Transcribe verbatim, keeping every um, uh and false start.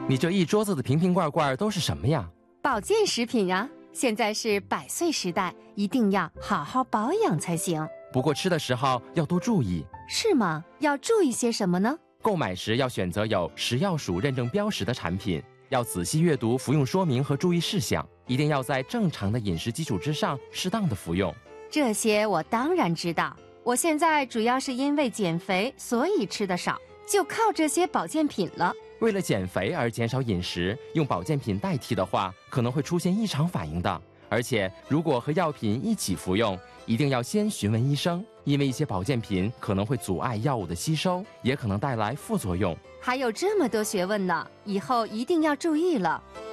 你这一桌子的瓶瓶罐罐都是什么呀？ 保健食品啊，现在是百岁时代，一定要好好保养才行。 不过吃的时候要多注意。 是吗？要注意些什么呢？ 购买时要选择有食药署认证标识的产品，要仔细阅读服用说明和注意事项，一定要在正常的饮食基础之上适当的服用。 这些我当然知道，我现在主要是因为减肥，所以吃得少，就靠这些保健品了。 为了减肥而减少饮食，用保健品代替的话，可能会出现异常反应的。而且如果和药品一起服用，一定要先询问医生，因为一些保健品可能会阻碍药物的吸收，也可能带来副作用。 还有这么多学问呢，以后一定要注意了。